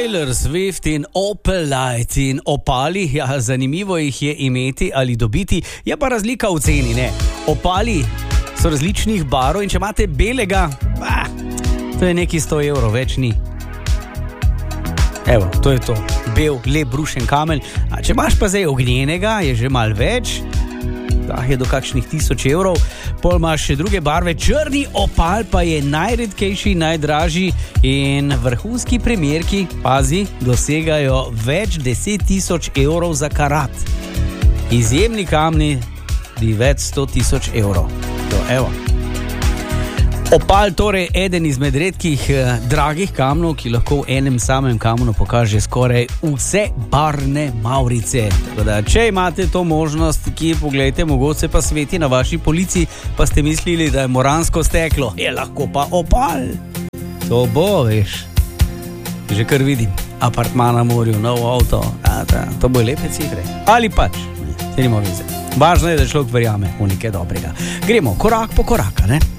Taylor Swift in Opel Light in opali, ja, zanimivo jih je imeti ali dobiti, je pa razlika v ceni, ne. Opali so različnih barov in če imate belega, to je neki 100 evrov, več ni. Evo, to je to, bel, lep, brušen kamen, a če imaš pa zdaj ognjenega, je že malo več, je do kakšnih 1000 evrov, pol imaš še druge barve, črni opal pa je najredkejši, najdražji in vrhunski primerki, pazi, dosegajo več 10 000 evrov za karat. Izjemni kamni, več 100 000 evrov. To, evo. Opal torej eden izmed redkih dragih kamnov, ki lahko v enem samem kamnu pokaže skoraj vse barvne mavrice. Tako da, če imate to možnost, ki pogledajte, mogoče pa sveti na vaši polici, pa ste mislili, da je moransko steklo, je lahko pa opal. To bo, veš. Že kar vidim, apartma na morju, nov avto, to bo lepe cifre. Ali pač, se nima veze. Važno je, da človek verjame v nekaj dobrega. Gremo korak po koraka, ne?